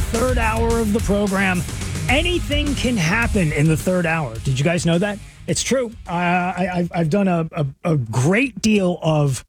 third hour of the program. Anything can happen in the third hour. Did you guys know that? It's true. I've done a great deal of,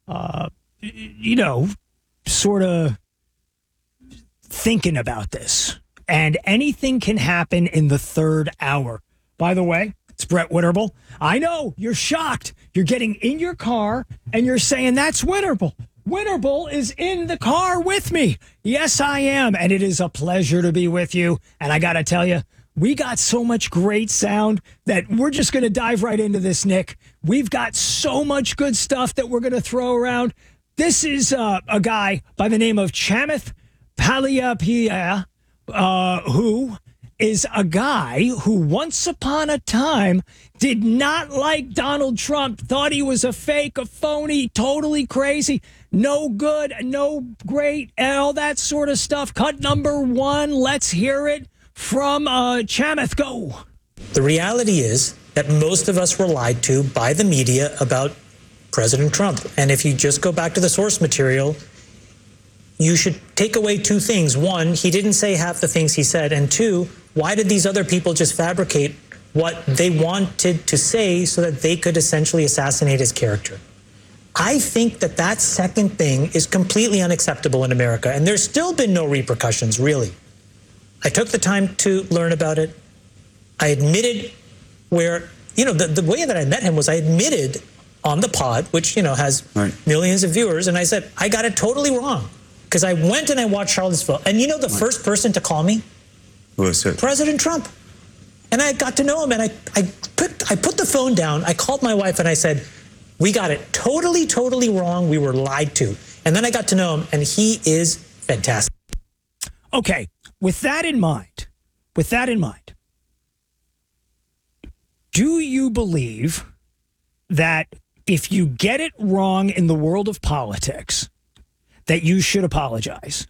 sort of thinking about this. And anything can happen in the third hour. By the way, it's Brett Winterble. I know, you're shocked. You're getting in your car and you're saying, that's Winterble. Winterble is in the car with me. Yes, I am. And it is a pleasure to be with you. And I got to tell you, we got so much great sound that we're just going to dive right into this, Nick. We've got so much good stuff that we're going to throw around. This is a guy by the name of Chamath Palihapitiya, who is a guy who once upon a time did not like Donald Trump, thought he was a fake, a phony, totally crazy, no good, no great, and all that sort of stuff. Cut number one, let's hear it from Chamath. Go. The reality is that most of us were lied to by the media about President Trump. And if you just go back to the source material, you should take away two things. One, he didn't say half the things he said. And two, why did these other people just fabricate what they wanted to say so that they could essentially assassinate his character? I think that that second thing is completely unacceptable in America. And there's still been no repercussions, really. I took the time to learn about it. I admitted where, the way that I met him was I admitted on the pod, which, has millions of viewers. And I said, I got it totally wrong. Because I went and I watched Charlottesville. And the first person to call me? Who was it? President Trump. And I got to know him. And I put the phone down. I called my wife and I said, we got it totally, totally wrong. We were lied to. And then I got to know him. And he is fantastic. Okay. With that in mind, do you believe that if you get it wrong in the world of politics, that you should apologize?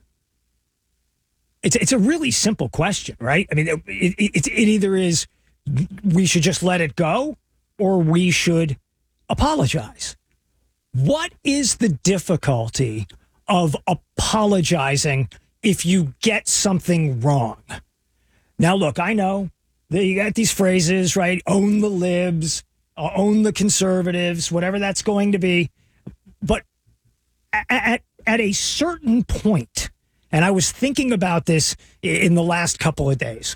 It's a really simple question, right? I mean, it either is we should just let it go or we should apologize. What is the difficulty of apologizing if you get something wrong? Now, look, I know that you got these phrases, right? Own the libs, own the conservatives, whatever that's going to be. But at a certain point, and I was thinking about this in the last couple of days,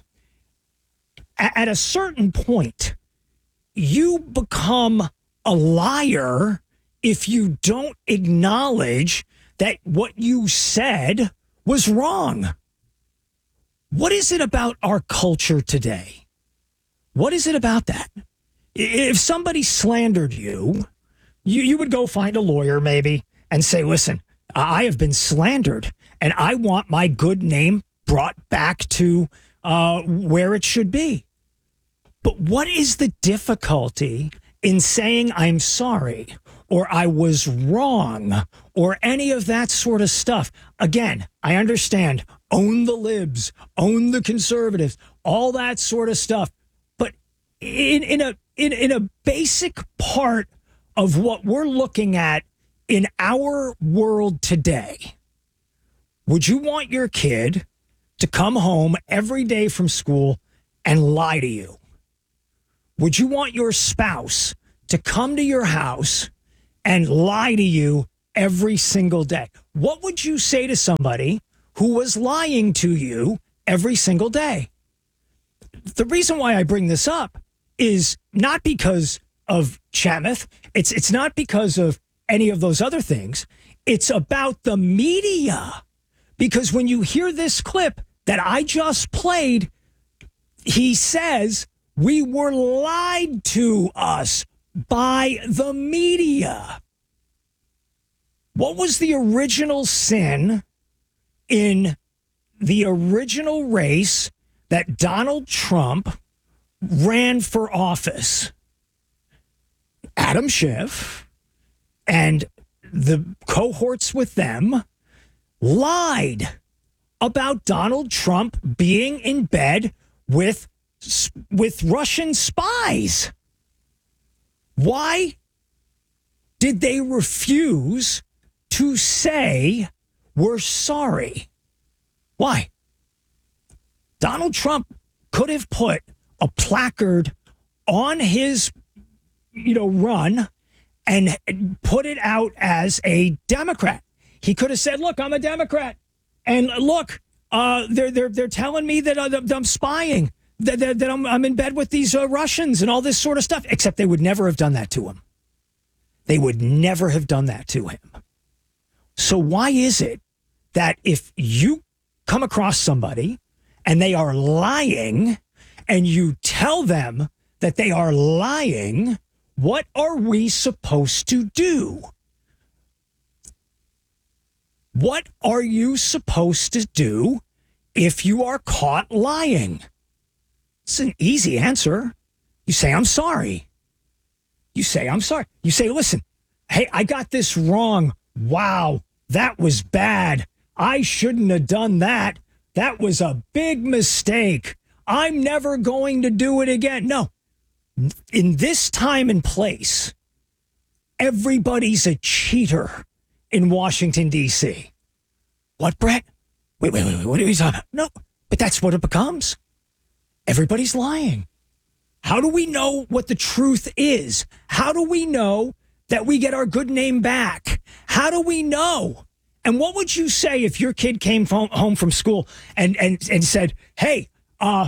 at a certain point, you become a liar if you don't acknowledge that what you said was wrong. What is it about our culture today? What is it about that? If somebody slandered you, you would go find a lawyer maybe and say, listen, I have been slandered and I want my good name brought back to where it should be. But what is the difficulty in saying I'm sorry or I was wrong or any of that sort of stuff? Again, I understand, own the libs, own the conservatives, all that sort of stuff. But in a basic part of what we're looking at in our world today, would you want your kid to come home every day from school and lie to you? Would you want your spouse to come to your house and lie to you every single day? What would you say to somebody who was lying to you every single day? The reason why I bring this up is not because of Chamath. It's not because of any of those other things. It's about the media. Because when you hear this clip that I just played, he says, we were lied to us by the media. What was the original sin in the original race that Donald Trump ran for office? Adam Schiff and the cohorts with them lied about Donald Trump being in bed with Russian spies. Why did they refuse to say we're sorry? Why? Donald Trump could have put a placard on his, run and put it out as a Democrat. He could have said, look, I'm a Democrat. And look, they're telling me that I'm spying, that I'm in bed with these Russians and all this sort of stuff, except they would never have done that to him. They would never have done that to him. So why is it that if you come across somebody and they are lying and you tell them that they are lying, what are we supposed to do? What are you supposed to do if you are caught lying? It's an easy answer. You say, I'm sorry. You say, I'm sorry. You say, listen, hey, I got this wrong. Wow, that was bad. I shouldn't have done that. That was a big mistake. I'm never going to do it again. No, in this time and place, everybody's a cheater in Washington, D.C. What, Brett? Wait, what are you talking about? No, but that's what it becomes. Everybody's lying. How do we know what the truth is? How do we know that we get our good name back? How do we know? And what would you say if your kid came home from school and said, hey, I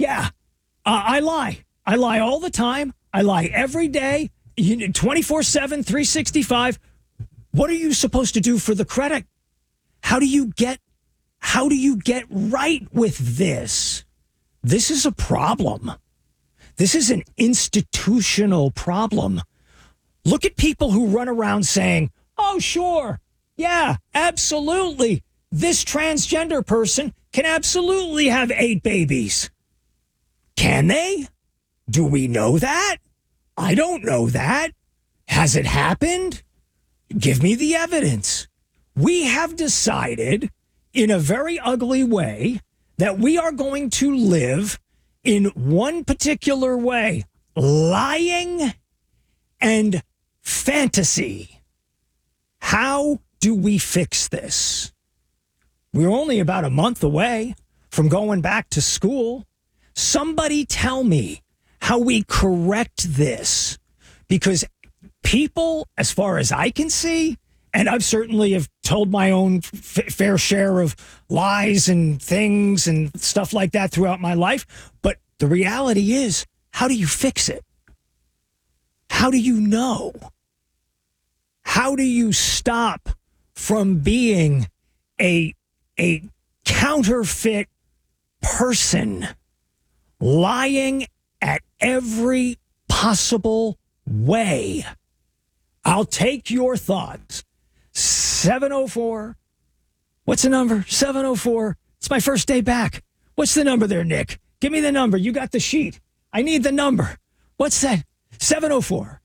lie. I lie all the time. I lie every day, 24/7, 365. What are you supposed to do for the credit? How do you get right with this? This is a problem. This is an institutional problem. Look at people who run around saying, oh, sure. Yeah, absolutely. This transgender person can absolutely have 8 babies. Can they? Do we know that? I don't know that. Has it happened? Give me the evidence. We have decided in a very ugly way that we are going to live in one particular way, lying and fantasy. How do we fix this? We're only about a month away from going back to school. Somebody tell me how we correct this, because people, as far as I can see, and I've certainly have told my own fair share of lies and things and stuff like that throughout my life. But the reality is, how do you fix it? How do you know? How do you stop from being a counterfeit person, lying at every possible way? I'll take your thoughts. 704. What's the number? 704. It's my first day back. What's the number there, Nick? Give me the number. You got the sheet. I need the number. What's that? 704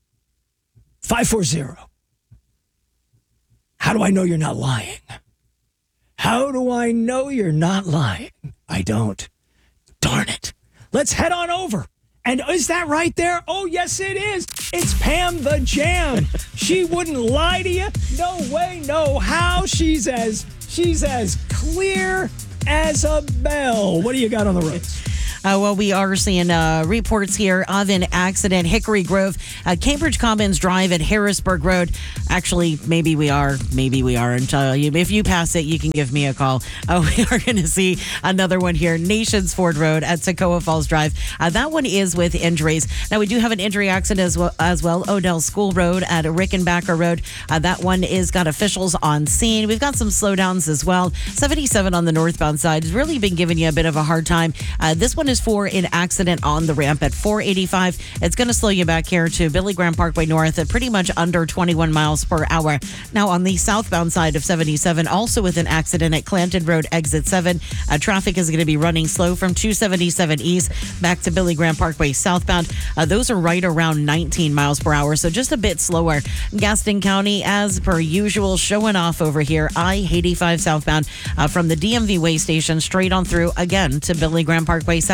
540. How do I know you're not lying? How do I know you're not lying? I don't. Darn it. Let's head on over. And is that right there? Oh, yes, it is. It's Pam the Jam. She wouldn't lie to you. No way, no how. She's as clear as a bell. What do you got on the roads? Well, we are seeing reports here of an accident. Hickory Grove, Cambridge Commons Drive at Harrisburg Road. Actually, maybe we are, maybe we aren't. If you pass it, you can give me a call. We are going to see another one here. Nations Ford Road at Toccoa Falls Drive. That one is with injuries. Now, we do have an injury accident as well. Odell School Road at Rickenbacker Road. That one is got officials on scene. We've got some slowdowns as well. 77 on the northbound side has really been giving you a bit of a hard time. This one is for an accident on the ramp at 485. It's going to slow you back here to Billy Graham Parkway North at pretty much under 21 miles per hour. Now, on the southbound side of 77, also with an accident at Clanton Road, exit 7. Traffic is going to be running slow from 277 east back to Billy Graham Parkway southbound. Those are right around 19 miles per hour, so just a bit slower. Gaston County, as per usual, showing off over here. I-85 southbound from the DMV way station straight on through again to Billy Graham Parkway south.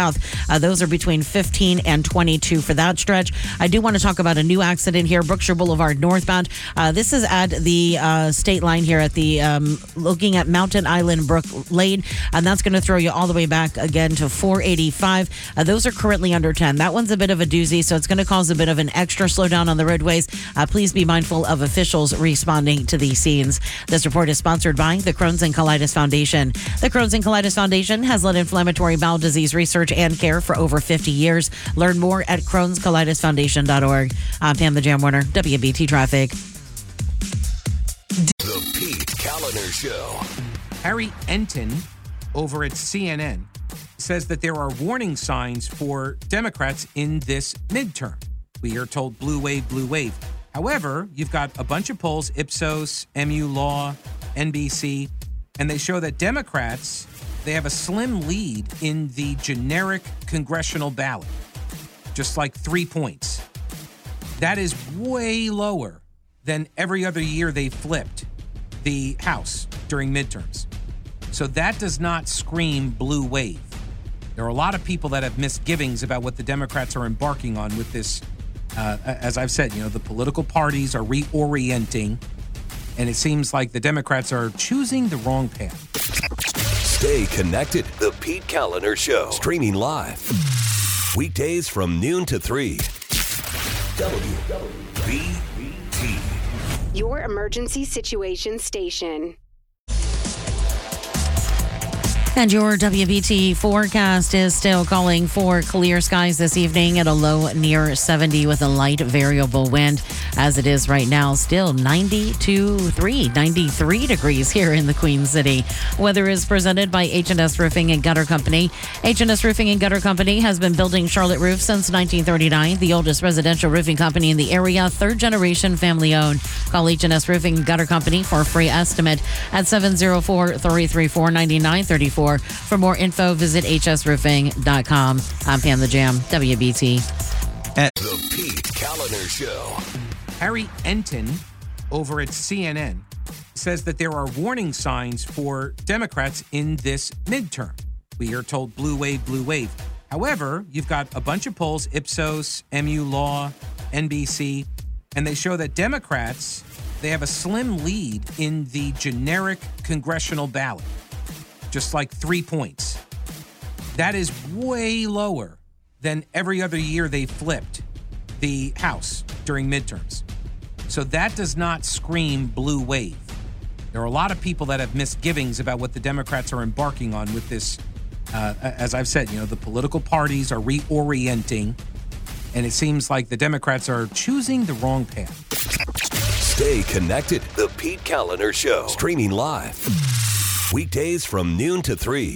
south. Those are between 15 and 22 for that stretch. I do want to talk about a new accident here, Brookshire Boulevard northbound. This is at the state line here at the looking at Mountain Island Brook Lane, and that's going to throw you all the way back again to 485. Those are currently under 10. That one's a bit of a doozy, so it's going to cause a bit of an extra slowdown on the roadways. Please be mindful of officials responding to these scenes. This report is sponsored by the Crohn's and Colitis Foundation. The Crohn's and Colitis Foundation has led inflammatory bowel disease research and care for over 50 years. Learn more at crohnscolitisfoundation.org. I'm Pam the Jam Warner, WBT Traffic. The Pete Kaliner Show. Harry Enton over at CNN says that there are warning signs for Democrats in this midterm. We are told blue wave, blue wave. However, you've got a bunch of polls, Ipsos, MU Law, NBC, and they show that Democrats, they have a slim lead in the generic congressional ballot, just like 3 points. That is way lower than every other year they flipped the House during midterms. So that does not scream blue wave. There are a lot of people that have misgivings about what the Democrats are embarking on with this. As I've said, the political parties are reorienting, and it seems like the Democrats are choosing the wrong path. Stay connected. The Pete Kaliner Show. Streaming live. Weekdays from noon to 3. WBT. Your emergency situation station. And your WBT forecast is still calling for clear skies this evening at a low near 70 with a light variable wind. As it is right now, still 93 degrees here in the Queen City. Weather is presented by H&S Roofing and Gutter Company. H&S Roofing and Gutter Company has been building Charlotte roofs since 1939, the oldest residential roofing company in the area, third generation family owned. Call H&S Roofing and Gutter Company for a free estimate at 704-334-9934. For more info, visit hsroofing.com. I'm Pam the Jam, WBT. The Pete Kaliner Show. Harry Enton over at CNN says that there are warning signs for Democrats in this midterm. We are told blue wave, blue wave. However, you've got a bunch of polls, Ipsos, MU Law, NBC, and they show that Democrats, they have a slim lead in the generic congressional ballot, just like 3 points. That is way lower than every other year they flipped the House during midterms. So that does not scream blue wave. There are a lot of people that have misgivings about what the Democrats are embarking on with this. As I've said, the political parties are reorienting, and it seems like the Democrats are choosing the wrong path. Stay connected. The Pete Kaliner Show. Streaming live. Weekdays from noon to 3.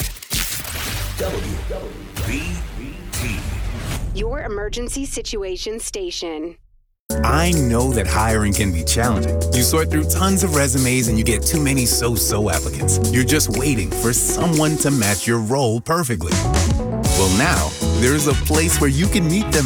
WBT. Your emergency situation station. I know that hiring can be challenging. You sort through tons of resumes and you get too many so-so applicants. You're just waiting for someone to match your role perfectly. Well, now, there's a place where you can meet them